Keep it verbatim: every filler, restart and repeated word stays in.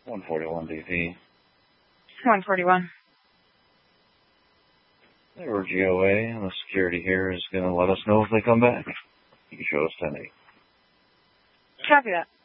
one forty-one D P. one forty-one. They were G O A, and the security here is going to let us know if they come back. You can show us ten eight. Copy that.